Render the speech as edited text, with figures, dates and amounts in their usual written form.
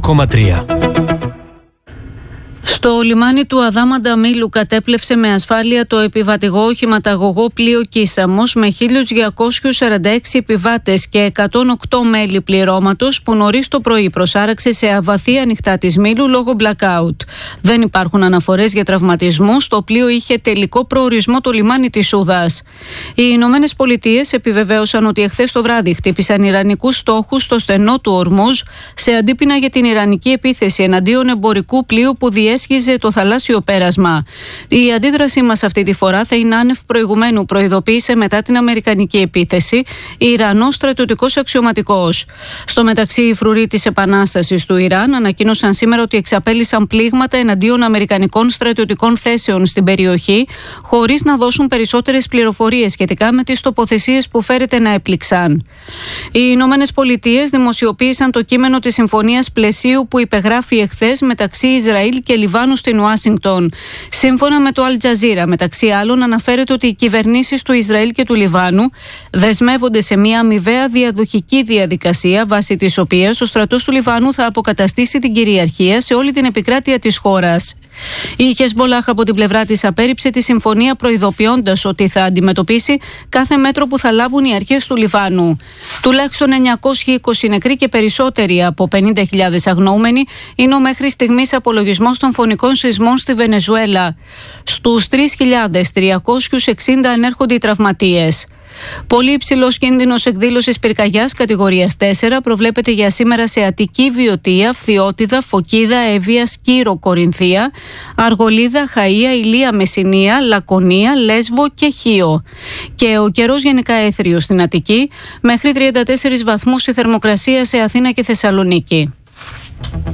102,3. Στο λιμάνι του Αδάμαντα Μήλου κατέπλευσε με ασφάλεια το επιβατηγό οχηματαγωγό πλοίο Κίσαμος με 1.246 επιβάτες και 108 μέλη πληρώματος που νωρίς το πρωί προσάραξε σε αβαθή ανοιχτά της Μήλου λόγω blackout. Δεν υπάρχουν αναφορές για τραυματισμούς. Το πλοίο είχε τελικό προορισμό το λιμάνι της Σούδας. Οι Ηνωμένες Πολιτείες επιβεβαίωσαν ότι εχθές το βράδυ χτύπησαν ιρανικούς στόχους στο στενό του Ορμούζ σε αντίπεινα για την ιρανική επίθεση εναντίον εμπορικού πλοίου που διέσχιζε το θαλάσσιο πέρασμα. Η αντίδρασή μας αυτή τη φορά θα είναι άνευ προηγουμένου, προειδοποίησε μετά την αμερικανική επίθεση Ιρανός στρατιωτικός αξιωματικός. Στο μεταξύ, οι φρουροί της Επανάστασης του Ιράν ανακοίνωσαν σήμερα ότι εξαπέλυσαν πλήγματα εναντίον αμερικανικών στρατιωτικών θέσεων στην περιοχή, χωρίς να δώσουν περισσότερες πληροφορίες σχετικά με τις τοποθεσίες που φέρεται να έπληξαν. Οι Ηνωμένες Πολιτείες δημοσιοποίησαν το κείμενο της συμφωνίας πλαισίου που υπεγράφει εχθές μεταξύ Ισραήλ και Λιβάνου στην Ουάσιγκτον. Σύμφωνα με το Αλ Τζαζίρα, μεταξύ άλλων, αναφέρεται ότι οι κυβερνήσεις του Ισραήλ και του Λιβάνου δεσμεύονται σε μια αμοιβαία διαδοχική διαδικασία, βάσει της οποίας ο στρατός του Λιβάνου θα αποκαταστήσει την κυριαρχία σε όλη την επικράτεια της χώρας. Η Χεσμπολάχ από την πλευρά της απέρριψε τη συμφωνία, προειδοποιώντας ότι θα αντιμετωπίσει κάθε μέτρο που θα λάβουν οι αρχές του Λιβάνου. Τουλάχιστον 920 νεκροί και περισσότεροι από 50.000 αγνοούμενοι είναι ο μέχρι στιγμής απολογισμός των φωνικών σεισμών στη Βενεζουέλα. Στους 3.360 ανέρχονται οι τραυματίες. Πολύ υψηλός κίνδυνος εκδήλωσης πυρκαγιάς κατηγορίας 4 προβλέπεται για σήμερα σε Αττική, Βιωτία, Φθιώτιδα, Φωκίδα, Εύβοια, Σκύρο, Κορινθία, Αργολίδα, Χαΐα, Ηλία, Μεσσηνία, Λακωνία, Λέσβο και Χίο. Και ο καιρός γενικά έθριος στην Αττική, μέχρι 34 βαθμούς η θερμοκρασία σε Αθήνα και Θεσσαλονίκη.